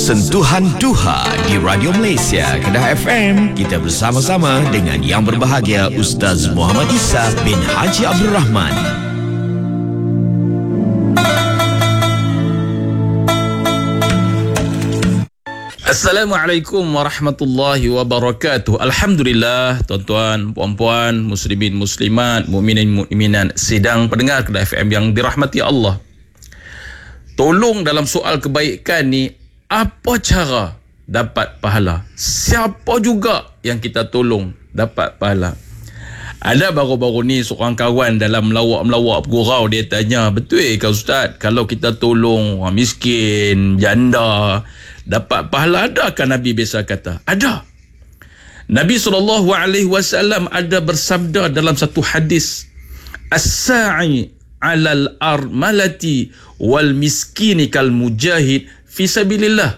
Sentuhan Duha di Radio Malaysia Kedah FM. Kita bersama-sama dengan yang berbahagia Ustaz Muhammad Isa bin Haji Abdul Rahman. Assalamualaikum warahmatullahi wabarakatuh. Alhamdulillah, tuan-tuan, puan-puan, muslimin, muslimat, mukminin, mukminat, sidang pendengar Kedah FM yang dirahmati Allah. Tolong dalam soal kebaikan ni, apa cara dapat pahala? Siapa juga yang kita tolong dapat pahala? Ada baru-baru ni seorang kawan dalam melawak bergurau, dia tanya, betul ke Ustaz, kalau kita tolong orang miskin, janda, dapat pahala? Adakah Nabi biasa kata? Ada. Nabi SAW ada bersabda dalam satu hadis, as-sa'i 'alal armalati wal miskini kal mujahid fi sabilillah.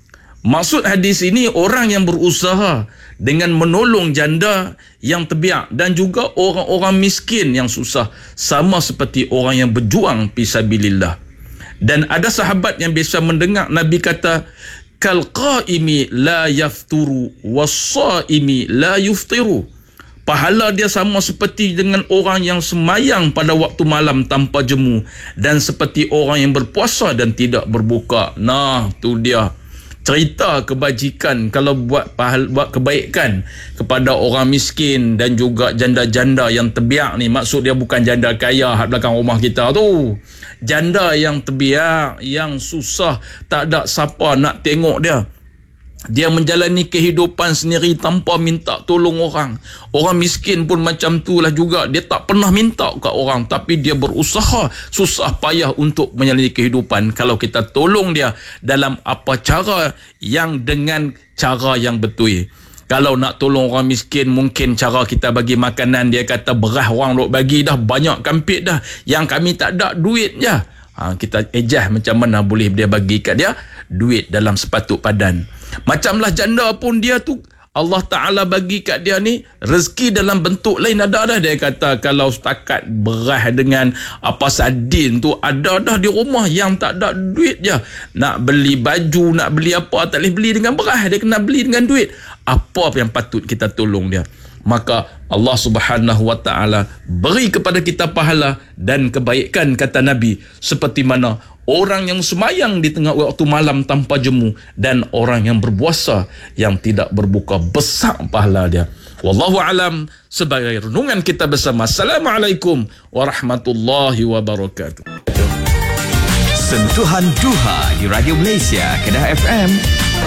Maksud hadis ini, orang yang berusaha dengan menolong janda yang terbiak dan juga orang-orang miskin yang susah, sama seperti orang yang berjuang fi sabilillah. Dan ada sahabat yang biasa mendengar Nabi kata, kal qaimi la yafturu was-saimi la yuftiru. Pahala dia sama seperti dengan orang yang semayang pada waktu malam tanpa jemu, dan seperti orang yang berpuasa dan tidak berbuka. Nah, tu dia cerita kebajikan kalau buat kebaikan kepada orang miskin dan juga janda-janda yang terbiak ni. Maksud dia bukan janda kaya hak belakang rumah kita tu. Janda yang terbiak, yang susah, tak ada siapa nak tengok dia. Dia menjalani kehidupan sendiri tanpa minta tolong orang. Orang miskin pun macam tu lah juga. Dia tak pernah minta kat orang, tapi dia berusaha susah payah untuk menjalani kehidupan. Kalau kita tolong dia dalam apa cara, yang dengan cara yang betul. Kalau nak tolong orang miskin, mungkin cara kita bagi makanan, dia kata beras orang duk bagi dah banyak kampit dah, yang kami tak ada duit je. Kita ejah macam mana boleh dia bagi kat dia duit dalam sepatut padan. Macamlah janda pun, dia tu Allah Ta'ala bagi kat dia ni rezeki dalam bentuk lain ada dah. Dia kata kalau setakat beras dengan apa sardin tu ada dah di rumah, yang tak ada duit je. Nak beli baju, nak beli apa, tak boleh beli dengan beras, dia kena beli dengan duit. Apa yang patut kita tolong dia? Maka Allah Subhanahu wa Ta'ala beri kepada kita pahala dan kebaikan, kata Nabi, seperti mana orang yang semayang di tengah waktu malam tanpa jemu dan orang yang berpuasa yang tidak berbuka, besar pahala dia. Wallahu alam. Sebagai renungan kita bersama. Assalamualaikum warahmatullahi wabarakatuh. Sentuhan Duha di Radio Malaysia Kedah FM.